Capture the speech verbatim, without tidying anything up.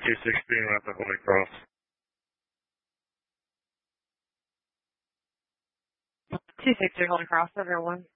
two sixteen at the Holy Cross. two sixty Holy Cross, everyone.